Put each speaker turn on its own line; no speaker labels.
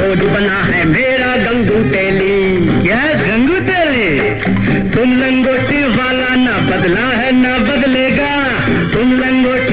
फौज बना है मेरा गंगू तेली।
क्या गंगू तेली?
तुम लंगोटी वाला ना बदला है ना बदलेगा, तुम लंगोटी